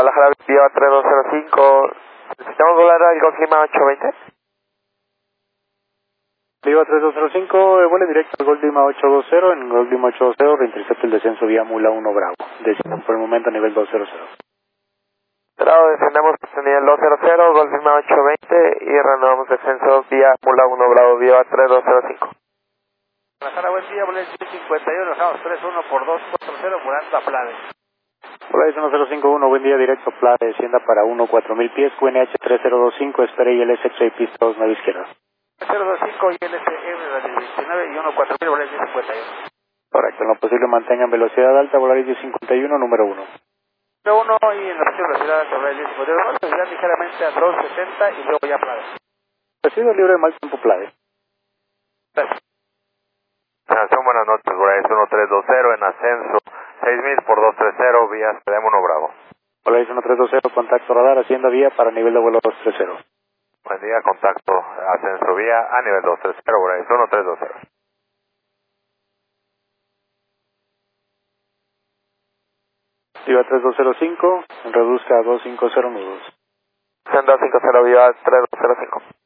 Guadalajara, Viva 3205. ¿Necesitamos volar al Golf Lima 820? Viva 3205, vuele directo al Golf Lima 820, en Golf Lima 820 reintercepta el descenso vía Mula 1 Bravo, descienden por el momento a nivel 200. Bravo, descendemos a nivel 200, Golf Lima 820 y renovamos descenso vía Mula 1 Bravo, Viva 3205. Guadalajara, buen día, volé 51, bajamos 31 por 240, volando a Plade. Volaris 1051, buen día, directo Plade, descienda para 14000 pies, QNH 3025, espere ILS X-Ray pista 29 izquierda. 025 y LSM 19 y 14000, volé 51. Correcto, en lo posible mantengan velocidad alta, Volaris 1051, número 1. Número 1 y en la posible velocidad alta, volé 1051, velocidad ligeramente a 270 y luego ya Plade. Residuo libre de mal tiempo Plade. Gracias. Son buenas noches, Volaris 1320 en ascenso 6000 por 230 vía CDM 1 Bravo. Volaris 1320, contacto radar, hacienda vía para nivel de vuelo 230. Buen día, contacto ascenso vía a nivel 230, Volaris 1320. Viva 3205, reduzca a 250 nudos. Senda 50 vía 3205.